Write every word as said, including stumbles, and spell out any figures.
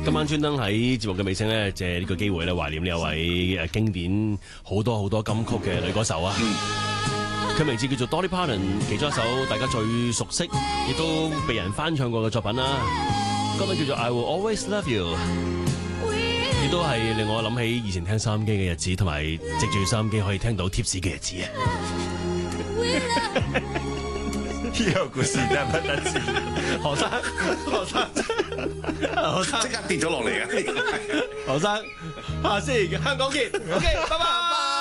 今晚專登喺節目嘅尾聲咧，借呢個機會咧懷念呢有位誒經典好多好多金曲嘅女歌手啊！佢、嗯、名字叫做 Dolly Parton， 其中一首大家最熟悉，亦都被人翻唱過嘅作品啦。歌名叫做 I Will Always Love You， 亦都係令我諗起以前聽收音機嘅日子，同埋藉住收音機可以聽到貼士嘅日子啊！ 呢個故事真係不得了， 何生，何生，何生即刻跌咗落嚟嘅， 何生，下星期香港見 ，OK，拜拜。